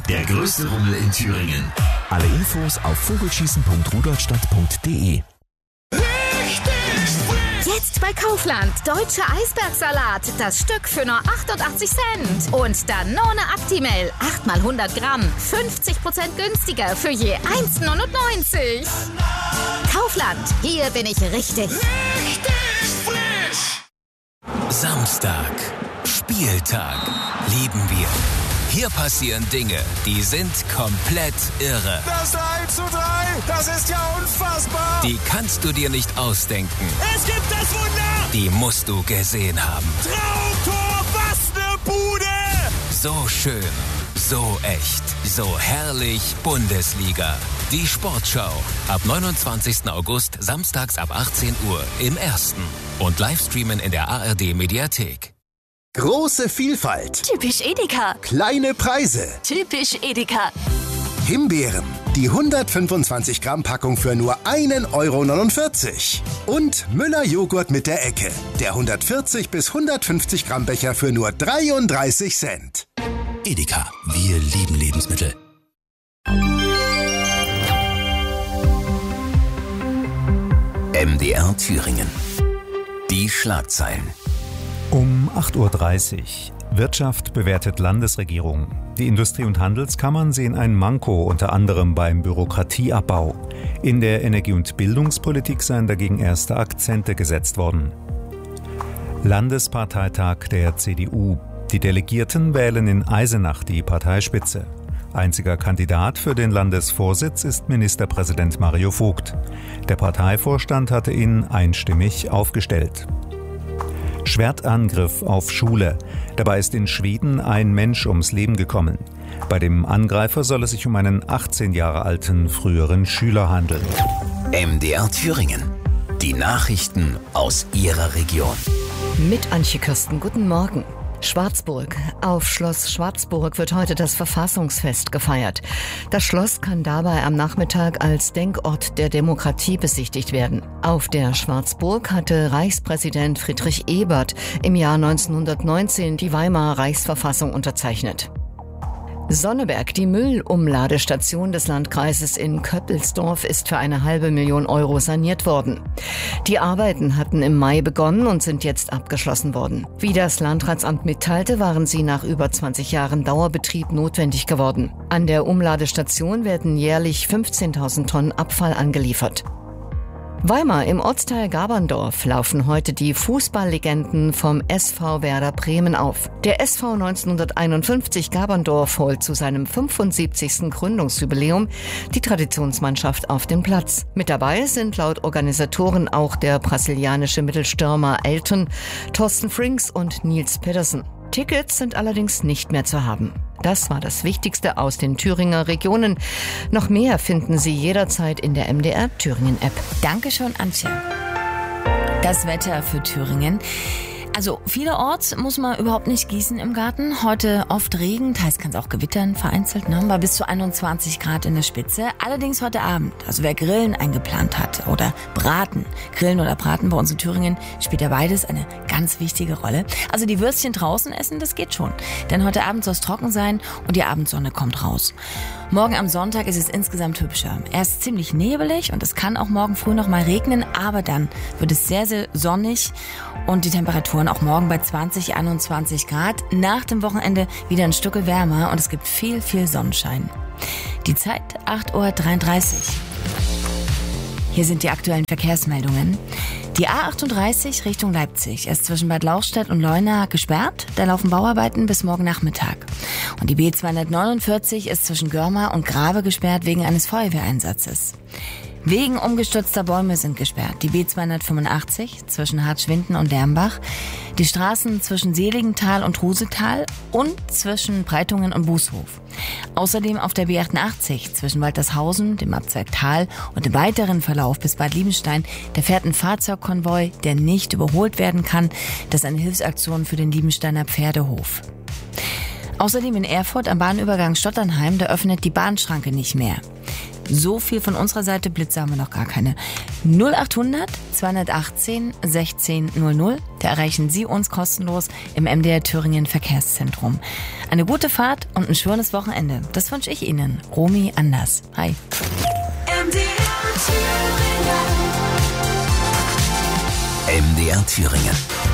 der größte Rummel in Thüringen. Alle Infos auf vogelschießen.rudolstadt.de. Jetzt bei Kaufland. Deutscher Eisbergsalat. Das Stück für nur 88 Cent. Und Danone Actimel. 8 mal 100 Gramm. 50% günstiger für je 1,99. Kaufland. Hier bin ich richtig. Richtig frisch. Samstag. Spieltag. Lieben wir. Hier passieren Dinge, die sind komplett irre. Das 3:3, das ist ja unfassbar. Die kannst du dir nicht ausdenken. Es gibt das Wunder. Die musst du gesehen haben. Traumtor, was ne Bude. So schön, so echt, so herrlich Bundesliga. Die Sportschau. Ab 29. August, samstags ab 18 Uhr im Ersten. Und Livestreamen in der ARD-Mediathek. Große Vielfalt. Typisch Edeka. Kleine Preise. Typisch Edeka. Himbeeren. Die 125 Gramm Packung für nur 1,49 €. Und Müller Joghurt mit der Ecke. Der 140 bis 150 Gramm Becher für nur 33 Cent. Edeka, wir lieben Lebensmittel. MDR Thüringen. Die Schlagzeilen. Um 8:30 Uhr. Wirtschaft bewertet Landesregierung. Die Industrie- und Handelskammern sehen ein Manko unter anderem beim Bürokratieabbau. In der Energie- und Bildungspolitik seien dagegen erste Akzente gesetzt worden. Landesparteitag der CDU. Die Delegierten wählen in Eisenach die Parteispitze. Einziger Kandidat für den Landesvorsitz ist Ministerpräsident Mario Vogt. Der Parteivorstand hatte ihn einstimmig aufgestellt. Schwertangriff auf Schule. Dabei ist in Schweden ein Mensch ums Leben gekommen. Bei dem Angreifer soll es sich um einen 18 Jahre alten früheren Schüler handeln. MDR Thüringen. Die Nachrichten aus Ihrer Region. Mit Antje Kirsten, guten Morgen. Schwarzburg. Auf Schloss Schwarzburg wird heute das Verfassungsfest gefeiert. Das Schloss kann dabei am Nachmittag als Denkort der Demokratie besichtigt werden. Auf der Schwarzburg hatte Reichspräsident Friedrich Ebert im Jahr 1919 die Weimarer Reichsverfassung unterzeichnet. Sonneberg, die Müllumladestation des Landkreises in Köppelsdorf, ist für eine $500.000 € saniert worden. Die Arbeiten hatten im Mai begonnen und sind jetzt abgeschlossen worden. Wie das Landratsamt mitteilte, waren sie nach über 20 Jahren Dauerbetrieb notwendig geworden. An der Umladestation werden jährlich 15.000 Tonnen Abfall angeliefert. Weimar im Ortsteil Gaberndorf laufen heute die Fußballlegenden vom SV Werder Bremen auf. Der SV 1951 Gaberndorf holt zu seinem 75. Gründungsjubiläum die Traditionsmannschaft auf den Platz. Mit dabei sind laut Organisatoren auch der brasilianische Mittelstürmer Elton, Thorsten Frings und Nils Pedersen. Tickets sind allerdings nicht mehr zu haben. Das war das Wichtigste aus den Thüringer Regionen. Noch mehr finden Sie jederzeit in der MDR Thüringen App. Dankeschön, Antje. Das Wetter für Thüringen. Also vielerorts muss man überhaupt nicht gießen im Garten. Heute oft Regen, teils kann es auch gewittern, vereinzelt, ne? Bei bis zu 21 Grad in der Spitze. Allerdings heute Abend, also wer Grillen eingeplant hat oder Braten, Grillen oder Braten bei uns in Thüringen, spielt ja beides eine ganz wichtige Rolle. Also die Würstchen draußen essen, das geht schon. Denn heute Abend soll es trocken sein und die Abendsonne kommt raus. Morgen am Sonntag ist es insgesamt hübscher. Erst ziemlich nebelig und es kann auch morgen früh noch mal regnen, aber dann wird es sehr, sehr sonnig und die Temperaturen auch morgen bei 20, 21 Grad. Nach dem Wochenende wieder ein Stück wärmer und es gibt viel, viel Sonnenschein. Die Zeit 8:33 Uhr. Hier sind die aktuellen Verkehrsmeldungen. Die A38 Richtung Leipzig ist zwischen Bad Lauchstädt und Leuna gesperrt. Da laufen Bauarbeiten bis morgen Nachmittag. Und die B249 ist zwischen Görma und Grave gesperrt wegen eines Feuerwehreinsatzes. Wegen umgestürzter Bäume sind gesperrt die B285 zwischen Hartschwinden und Lärmbach, die Straßen zwischen Seligenthal und Rusetal und zwischen Breitungen und Bußhof. Außerdem auf der B88 zwischen Waltershausen, dem Abzweig Thal und dem weiteren Verlauf bis Bad Liebenstein, da fährt ein Fahrzeugkonvoi, der nicht überholt werden kann. Das ist eine Hilfsaktion für den Liebensteiner Pferdehof. Außerdem in Erfurt am Bahnübergang Stotternheim, da öffnet die Bahnschranke nicht mehr. so viel von unserer Seite. Blitze haben wir noch gar keine. 0800 218 1600. Da erreichen Sie uns kostenlos im MDR Thüringen Verkehrszentrum. Eine gute Fahrt und ein schönes Wochenende. Das wünsche ich Ihnen. Romy Anders. Hi. MDR Thüringen.